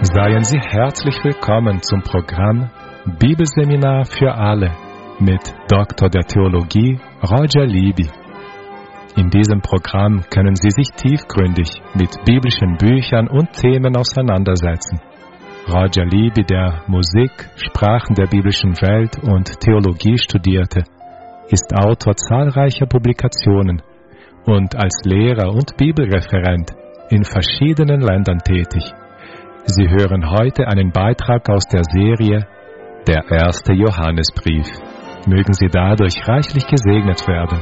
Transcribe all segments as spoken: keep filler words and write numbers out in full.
Seien Sie herzlich willkommen zum Programm Bibelseminar für alle mit Doktor der Theologie Roger Libby. In diesem Programm können Sie sich tiefgründig mit biblischen Büchern und Themen auseinandersetzen. Roger Libby, der Musik, Sprachen der biblischen Welt und Theologie studierte, ist Autor zahlreicher Publikationen und als Lehrer und Bibelreferent in verschiedenen Ländern tätig. Sie hören heute einen Beitrag aus der Serie Der erste Johannesbrief. Mögen Sie dadurch reichlich gesegnet werden.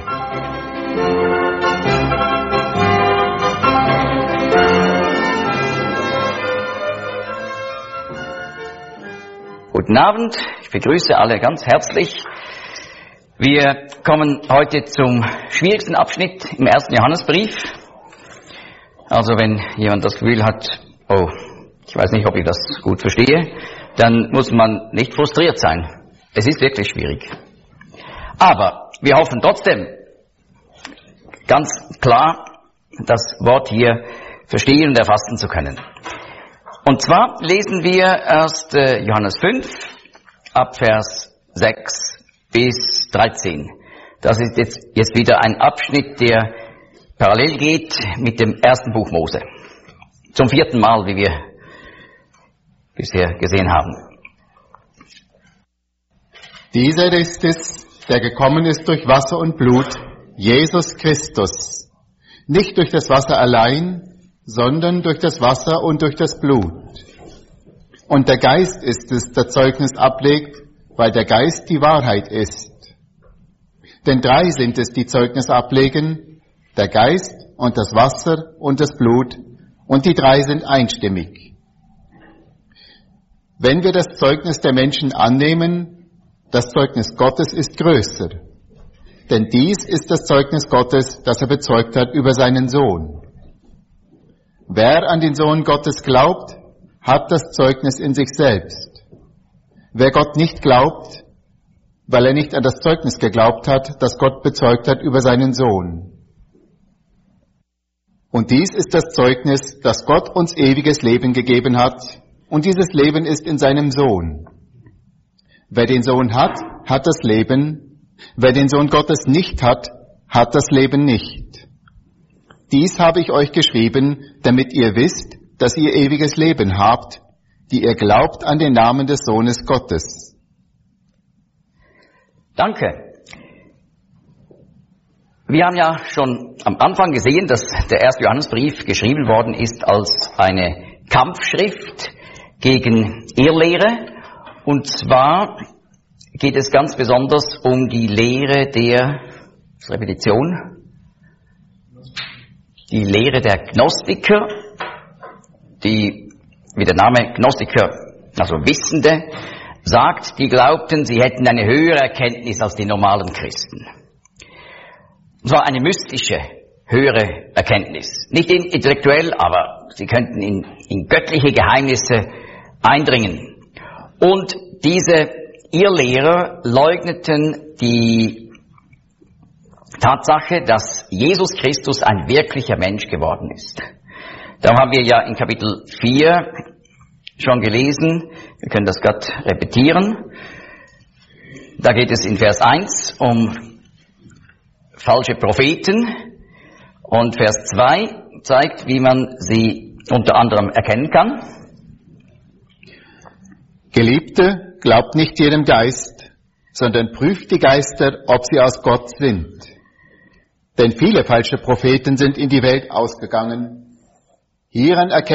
Guten Abend, ich begrüße alle ganz herzlich. Wir kommen heute zum schwierigsten Abschnitt im ersten Johannesbrief. Also wenn jemand das Gefühl hat, oh, ich weiß nicht, ob ich das gut verstehe, dann muss man nicht frustriert sein. Es ist wirklich schwierig. Aber wir hoffen trotzdem, ganz klar, das Wort hier verstehen und erfassen zu können. Und zwar lesen wir erst Johannes fünf, ab Vers sechs bis dreizehn. Das ist jetzt, jetzt wieder ein Abschnitt, der parallel geht mit dem ersten Buch Mose. Zum vierten Mal, wie wir bisher gesehen haben. Dieser ist es, der gekommen ist durch Wasser und Blut, Jesus Christus. Nicht durch das Wasser allein, sondern durch das Wasser und durch das Blut. Und der Geist ist es, der Zeugnis ablegt, weil der Geist die Wahrheit ist. Denn drei sind es, die Zeugnis ablegen, der Geist und das Wasser und das Blut, und die drei sind einstimmig. Wenn wir das Zeugnis der Menschen annehmen, das Zeugnis Gottes ist größer. Denn dies ist das Zeugnis Gottes, das er bezeugt hat über seinen Sohn. Wer an den Sohn Gottes glaubt, hat das Zeugnis in sich selbst. Wer Gott nicht glaubt, weil er nicht an das Zeugnis geglaubt hat, das Gott bezeugt hat über seinen Sohn. Und dies ist das Zeugnis, dass Gott uns ewiges Leben gegeben hat, und dieses Leben ist in seinem Sohn. Wer den Sohn hat, hat das Leben. Wer den Sohn Gottes nicht hat, hat das Leben nicht. Dies habe ich euch geschrieben, damit ihr wisst, dass ihr ewiges Leben habt, die ihr glaubt an den Namen des Sohnes Gottes. Danke. Wir haben ja schon am Anfang gesehen, dass der erste Johannesbrief geschrieben worden ist als eine Kampfschrift gegen Irrlehre. Und zwar geht es ganz besonders um die Lehre der Repetition, die Lehre der Gnostiker, die, wie der Name Gnostiker, also Wissende, sagt, die glaubten, sie hätten eine höhere Erkenntnis als die normalen Christen. Und zwar eine mystische, höhere Erkenntnis. Nicht intellektuell, aber sie könnten in, in göttliche Geheimnisse eindringen. Und diese Irrlehrer leugneten die Tatsache, dass Jesus Christus ein wirklicher Mensch geworden ist. Da haben wir ja in Kapitel vier schon gelesen, wir können das gerade repetieren. Da geht es in Vers eins um falsche Propheten und Vers zwei zeigt, wie man sie unter anderem erkennen kann. Geliebte, glaubt nicht jedem Geist, sondern prüft die Geister, ob sie aus Gott sind. Denn viele falsche Propheten sind in die Welt ausgegangen. Hieran erkennt